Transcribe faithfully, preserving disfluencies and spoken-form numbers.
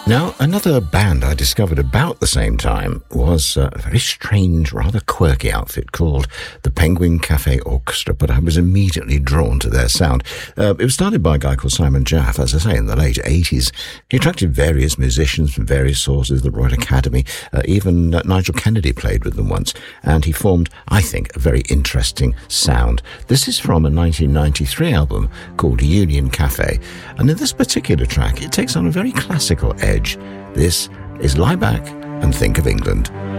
Now, another band I discovered about the same time was a very strange, rather quirky outfit called the Penguin Cafe Orchestra, but I was immediately drawn to their sound. Uh, it was started by a guy called Simon Jaff, as I say, in the late eighties. He attracted various musicians from various sources, the Royal Academy, uh, even uh, Nigel Kennedy played with them once, and he formed, I think, a very interesting sound. This is from a nineteen ninety-three album called Union Cafe, and in this particular track, it takes on a very classical edge. This is Lie Back and Think of England.